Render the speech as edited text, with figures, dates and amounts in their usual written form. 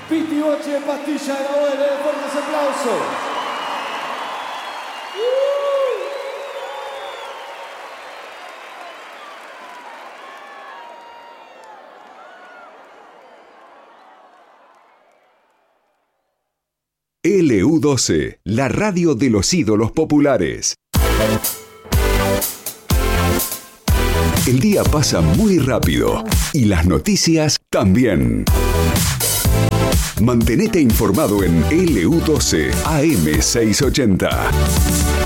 Piti Bocci de Pastilla de Nahuel, fuertes aplausos. LU12, la radio de los ídolos populares. El día pasa muy rápido y las noticias también. Mantenete informado en LU12 AM 680.